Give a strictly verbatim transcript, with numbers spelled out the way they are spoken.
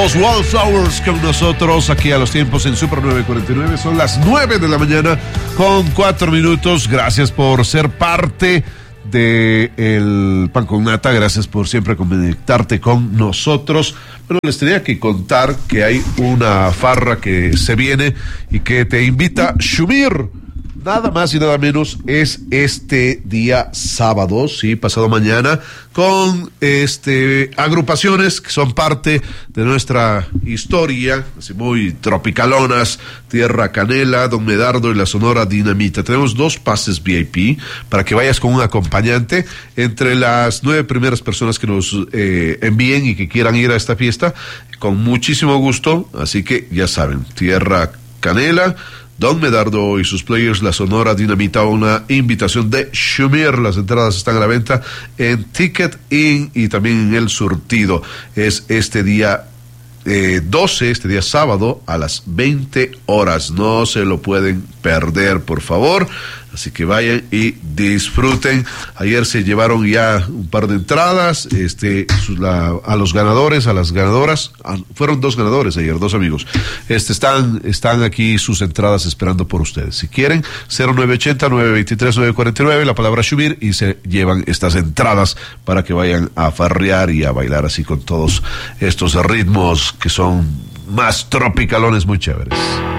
Los Wallflowers con nosotros aquí a los tiempos en Super nueve cuarenta y nueve. Son las nueve de la mañana con cuatro minutos. Gracias por ser parte de el Pan con Nata. Gracias por siempre conectarte con nosotros. Bueno, les tenía que contar que hay una farra que se viene y que te invita Shumir. Nada más y nada menos es este día sábado, sí, pasado mañana, con este agrupaciones que son parte de nuestra historia, así muy tropicalonas, Tierra Canela, Don Medardo y la Sonora Dinamita. Tenemos dos pases V I P para que vayas con un acompañante. Entre las nueve primeras personas que nos eh, envíen y que quieran ir a esta fiesta, con muchísimo gusto, así que ya saben, Tierra Canela, Don Medardo y sus players, la Sonora Dinamita, una invitación de Shumir. Las entradas están a la venta en Ticket In y también en El Surtido. Es este día eh, doce, este día sábado a las veinte horas. No se lo pueden perder, por favor. Así que vayan y disfruten. Ayer se llevaron ya un par de entradas este, la, a los ganadores, a las ganadoras. A, fueron dos ganadores ayer, dos amigos. Este, están, están aquí sus entradas esperando por ustedes. Si quieren, cero nueve ochenta, nueve veintitrés, nueve cuarenta y nueve, la palabra Shumir, y se llevan estas entradas para que vayan a farrear y a bailar así con todos estos ritmos que son más tropicalones, muy chéveres.